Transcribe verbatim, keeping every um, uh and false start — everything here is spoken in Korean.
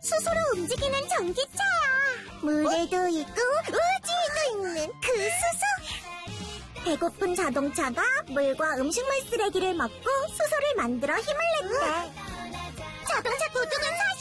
수소로 움직이는 전기차야. 물에도 있고 우주에도 있는 그 수소. 배고픈 자동차가 물과 음식물 쓰레기를 먹고 수소를 만들어 힘을 냈대. 자동차 도둑은